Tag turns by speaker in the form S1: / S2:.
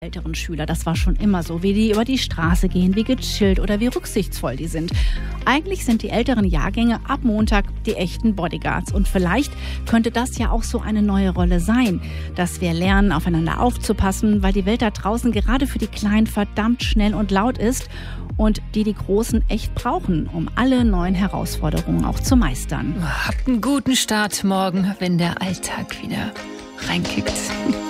S1: Älteren Schüler, das war schon immer so, wie die über die Straße gehen, wie gechillt oder wie rücksichtsvoll die sind. Eigentlich sind die älteren Jahrgänge ab Montag die echten Bodyguards. Und vielleicht könnte das ja auch so eine neue Rolle sein, dass wir lernen, aufeinander aufzupassen, weil die Welt da draußen gerade für die Kleinen verdammt schnell und laut ist und die Großen echt brauchen, um alle neuen Herausforderungen auch zu meistern.
S2: Habt einen guten Start morgen, wenn der Alltag wieder reinkickt.